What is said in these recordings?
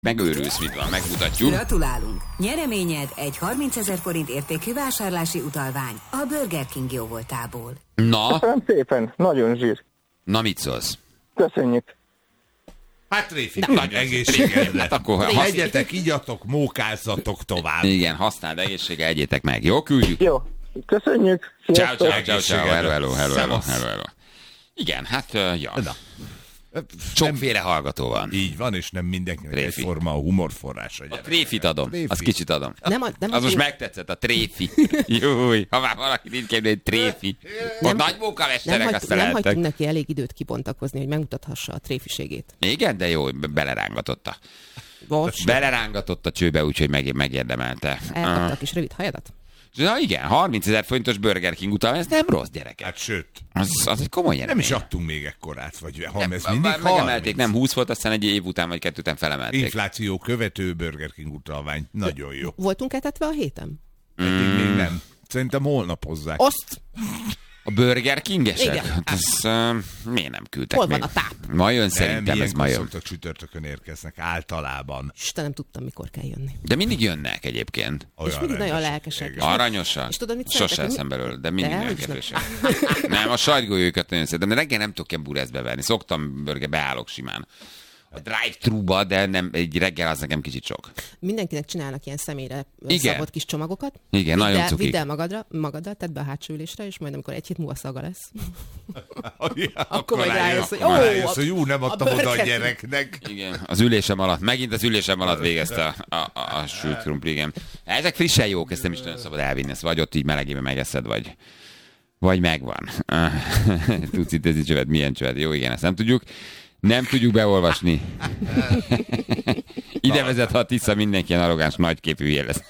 Megőrülsz, mit van, megmutatjuk. Gratulálunk! Nyereményed egy 30 000 forint értékű vásárlási utalvány a Burger King jóvoltából. Na? Köszönöm szépen, nagyon zsír. Na, mit szólsz? Köszönjük. Hát Réfi, egészségedre. Hát akkor egyetek, igyatok, mókázzatok tovább. Igen, használd egészséggel, egyétek meg. Jó, küldjük. Jó, köszönjük. Ciao, Sziasztok. ciao. Hello. Igen, hát, ja. Na. Sokféle hallgató van. Így van, és nem mindenkinek Tréfi. egyforma a humorforrása. A tréfit adom, azt kicsit adom. Nem Az most megtetszett, a tréfi. Júj, ha már valaki nincs képni, hogy tréfi. A nagy munkamesterek azt nem lehettek. hagytunk neki elég időt kibontakozni, hogy megmutathassa a tréfiségét. Igen, de jó, belerángatott Bocs, a csőbe, úgyhogy megérdemelte. elkapta a kis rövid hajadat. Na igen, 30 000 forintos Burger King után, ez nem rossz, gyerekek. Hát sőt, Az egy komoly nem nyeremény. is adtunk még ekkorát, vagy ha ez Nem, mindig megemelték, 30. nem 20 volt, aztán egy év után vagy 2 után felemelték. Infláció követő Burger King utalvány. Nagyon jó. Voltunk etetve a héten? Eddig még nem. Szerintem holnap hozzák. Azt! A Burger King-esek? Igen. Hát ez, miért nem küldtek Hol még? van a táp? Ma jön Nem, szerintem, ez ilyenkor ma jön. szoktak csütörtökön érkeznek, általában. Istenem, tudtam, mikor kell jönni. De mindig jönnek egyébként. És mindig nagyon rendesek. lelkesek. Igen. Aranyosak. És tudod, mit Sose szeretek? eszem belőle, de mindig De, nagyon hogy is kedvesek. Nem, a sajtgolyókat nagyon szeretem, de reggel nem tudok ilyen bureszbe venni. Szoktam burger, beállok simán. A drive-thru-ba, de nem, egy reggel az nekem kicsit sok. Mindenkinek csinálnak ilyen személyre Igen. szabott kis csomagokat. Igen, nagyon cukik. Vidd el magaddal, tedd be a hátsó ülésre, és majd amikor egy hét múlva szaga lesz. Akkor majd rájössz, hogy hogy nem adtam a oda a Burger King. gyereknek. Igen, az ülésem alatt, megint az ülésem alatt végezte a sült krumpli, igen. Ezek frissen jók, ezt nem is nagyon szabad elvinni, ezt vagy ott így melegében megeszed, vagy megvan. Tudsz itt csövet, milyen csövet? Jó, igen, ezt nem tudjuk. Nem tudjuk beolvasni. Ide vezet, ha Tisza mindenki ilyen arrogáns, nagyképű hülye lesz.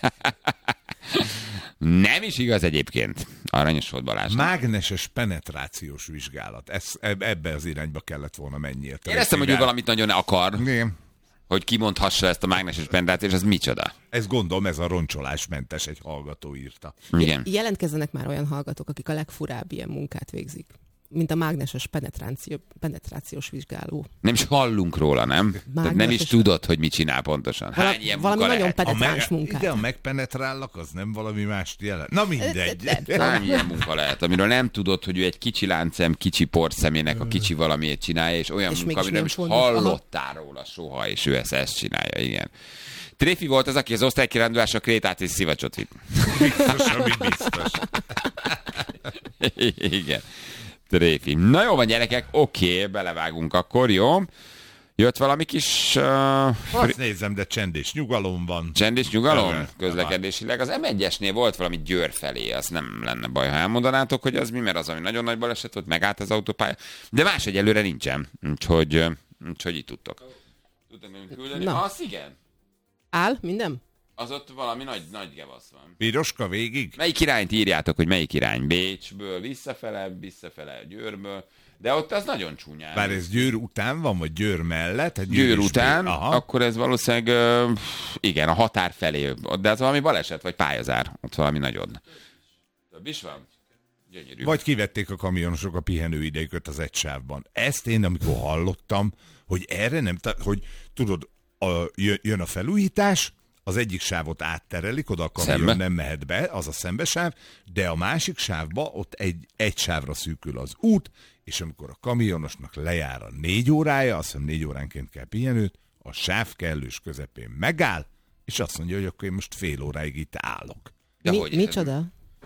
Nem is igaz egyébként. Aranyos volt Balázs. Mágneses penetrációs vizsgálat. Ebbe az irányba kellett volna menjél. Éreztem, hogy ő valamit nagyon akar, Igen. hogy kimondhassa ezt a mágneses penetrációt, az micsoda? Ezt gondolom, ez a roncsolásmentes, egy hallgató írta. Igen. Jelentkezzenek már olyan hallgatók, akik a legfurább ilyen munkát végzik, mint a mágneses penetrációs vizsgáló. Nem is hallunk róla, nem? Tehát nem is tudod, hogy mit csinál pontosan. Hány ilyen Valami munka nagyon lehet? penetráns munkát. Igen, megpenetrállak, az nem valami mást jelent. Na mindegy. Hány ilyen munka lehet, amiről nem tudod, hogy ő egy kicsi láncszem, kicsi portszemének a kicsi valamiért csinálja, és olyan És munka, mégis amiről nem is milyen fontos. hallottál róla soha, és ő ezt csinálja, igen. Tréfi volt az, aki az osztálykirándulásra Krétát és szivacsot vitt. Biztos, ami biztos. Igen. Tréfi. Na jó van, gyerekek, oké, belevágunk akkor, jó? Jött valami kis... Azt nézem, de csend és nyugalom van. Csend és nyugalom Igen. közlekedésileg. Az M1-esnél volt valami Győr felé, az nem lenne baj, ha elmondanátok, hogy az mi, mert az, ami nagyon nagy baleset volt, megállt az autópálya. De más egyelőre nincsen, úgyhogy így tudtok. Tudtam nekünk küldeni? Na. Az igen. Áll minden? Az ott valami nagy gevasz van. Piroska végig? Melyik irányt írjátok, hogy melyik irány? Bécsből, visszafele Győrből. De ott az nagyon csúnyán. Bár ez Győr után van, vagy Győr mellett? Hát Győr is után, Aha. akkor ez valószínűleg, igen, a határ felé. De az valami baleset, vagy pályazár. Ott valami nagyon. Több is van? Gyönyörű. Vagy kivették a kamionosok a pihenőidejüket az egy sávban. Ezt én, amikor hallottam, hogy erre nem, hogy tudod, jön a felújítás, az egyik sávot átterelik, oda a kamion Szembe? nem mehet be, az a szembesáv, de a másik sávba ott egy sávra szűkül az út, és amikor a kamionosnak lejár a 4 órája, azt hiszem 4 óránként kell pihenőt, a sáv kellős közepén megáll, és azt mondja, hogy akkor én most fél óráig itt állok. De hogy? Micsoda?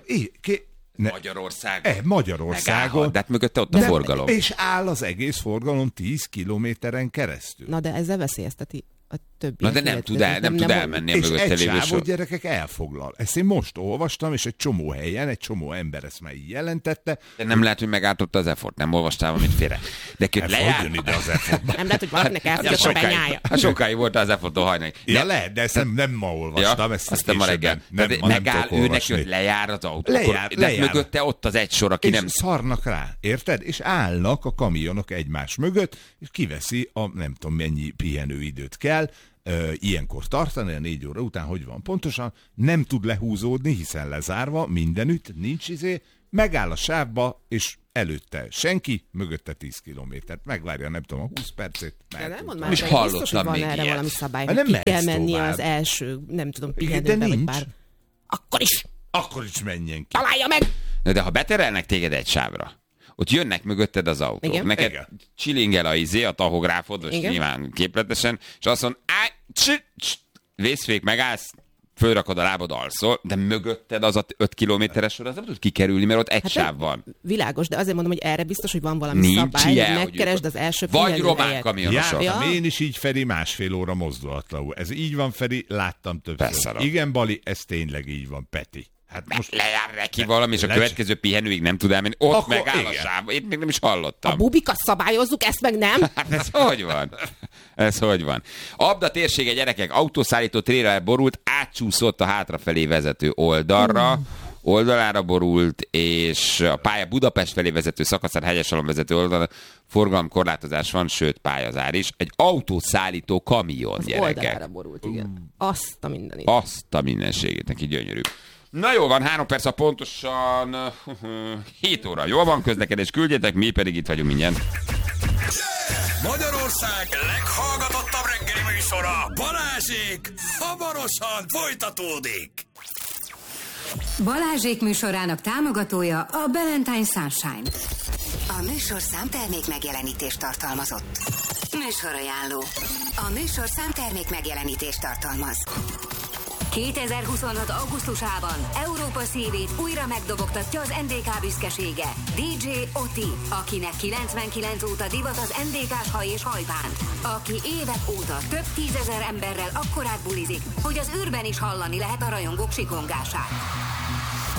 Magyarországon. Magyarországon. Megállhat, de hát mögötte ott a forgalom. És áll az egész forgalom 10 kilométeren keresztül. Na de ezzel veszélyezteti a többi. Na de nem tud elmenni a És mögötte egy lévő sávot, sor. gyerekek, elfoglal. Ezt én most olvastam, és egy csomó helyen, egy csomó ember ezt már így jelentette. De nem lehet, hogy megártotta az effort, nem olvastál valamit félre. De ki lejár. Jön ide az effort. Nem lehet, hogy valakinek elfogyott a benyája. Hát sokáig volt az efforttól hajnali. Ja, lehet, de ezt nem ma olvastam. Ezt aztán ma reggel. Nem, ma Megáll, nem tudok ő neki, olvasni. hogy lejár az autó. Lejár. De mögötte ott az egy sor, aki És nem... szarnak rá, érted? És állnak a kamionok egymás mögött, és kiveszi a nem tudom mennyi pihenőidőt kell, ilyenkor tartani, a 4 óra után, hogy van pontosan, nem tud lehúzódni, hiszen lezárva mindenütt, nincs megáll a sávba, és előtte senki, mögötte 10 kilométert. Megvárja, nem tudom, a 20 percét. De nem mondd már, És hogy hallottam biztos, hogy van még erre ilyet. valami szabály, Hát hogy nem ki kell mehetsz menni tovább. az első, nem tudom, De pihenőbe, vagy nincs. bár. Akkor is Akkor is menjen ki. találja meg! De ha beterelnek téged egy sávra, ott jönnek mögötted az autók. Igen. Neked Igen. csilingel a tahográfod, most Igen. nyilván képletesen, és azt mondod, vészfék, megállsz, fölrakod a lábad, alszol, de mögötted az a 5 kilométeres sor, az nem tud kikerülni, mert ott egy sáv van. Világos, de azért mondom, hogy erre biztos, hogy van valami Nincs szabály, ilyen, hogy hogy megkeresd az első vagy pihenő román helyet. kamionosok. Jártam Ja. én is így, Feri, 1,5 óra mozdulatlanul. Ez így van, Feri, láttam többször. Beszarok. Igen, Bali, ez tényleg így van, Peti. Hát most Lejár neki valami, és a Legy- következő pihenőig nem tud elmenni. Ott Akkor megáll a igen. sáv. Én még nem is A hallottam. bubikat szabályozzuk, ezt meg nem? Hát ez hogy van? Ez hogy van? Abda térsége, gyerekek, autószállító tréler borult, átcsúszott a hátrafelé vezető oldalára borult, és a pálya Budapest felé vezető szakaszán, Hegyesalom vezető oldalon forgalomkorlátozás van, sőt pályazár is. Egy autószállító kamion, Az gyerekek. oldalára borult, igen. Azt a mindenit. Azt a mindenségét, neki gyönyörű. Na jó van, 3 perc a pontosan 7 óra. Jól van, közlekedés küldjetek, mi pedig itt vagyunk mindjárt. Magyarország leghallgatottabb reggeli műsora, Balázsék, hamarosan folytatódik. Balázsék műsorának támogatója a Valentine Sunshine. A műsorszám termék megjelenítést tartalmazott. Műsorajánló. A műsorszám termék megjelenítést tartalmaz. 2026. augusztusában Európa szívét újra megdobogtatja az NDK büszkesége. DJ Oti, akinek 99 óta divat az NDK-s haj és hajbán. Aki évek óta több 10 000 emberrel akkorát bulizik, hogy az űrben is hallani lehet a rajongók sikongását.